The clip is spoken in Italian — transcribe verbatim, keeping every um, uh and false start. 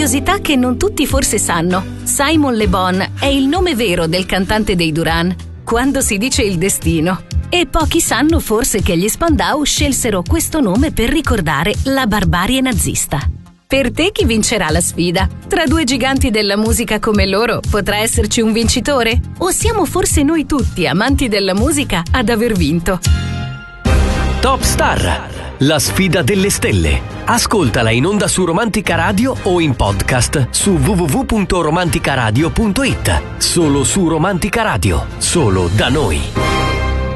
curiosità che non tutti forse sanno: Simon Le Bon è il nome vero del cantante dei Duran, quando si dice il destino. E pochi sanno forse che gli Spandau scelsero questo nome per ricordare la barbarie nazista. Per te chi vincerà la sfida? Tra due giganti della musica come loro potrà esserci un vincitore? O siamo forse noi tutti, amanti della musica, ad aver vinto? Top Star, la sfida delle stelle. Ascoltala in onda su Romantica Radio o in podcast su w w w punto romanticaradio punto it. Solo su Romantica Radio, solo da noi.